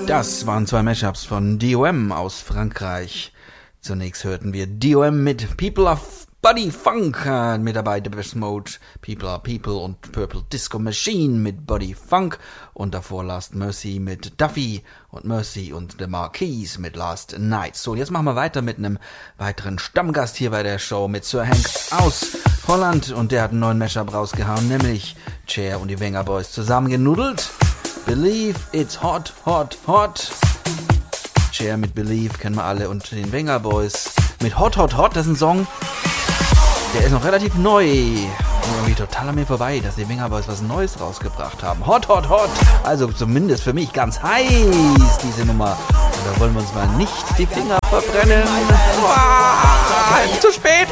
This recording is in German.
Das waren zwei Mashups von DOM aus Frankreich. Zunächst hörten wir DOM mit People of Body Funk, mit dabei Depeche Mode, People Are People und Purple Disco Machine mit Body Funk und davor Last Mercy mit Duffy und Mercy und The Marquis mit Last Night. So, jetzt machen wir weiter mit einem weiteren Stammgast hier bei der Show mit Sir Hank aus Holland und der hat einen neuen Mashup rausgehauen, nämlich Cher und die Venga Boys zusammengenudelt. Believe It's Hot, Hot, Hot. Cher mit Believe kennen wir alle und den Venga Boys mit Hot, Hot, Hot. Das ist ein Song, der ist noch relativ neu. Und irgendwie total an mir vorbei, dass die Venga Boys was Neues rausgebracht haben. Hot, Hot, Hot. Also zumindest für mich ganz heiß, diese Nummer. Und da wollen wir uns mal nicht die Finger verbrennen. Zu spät.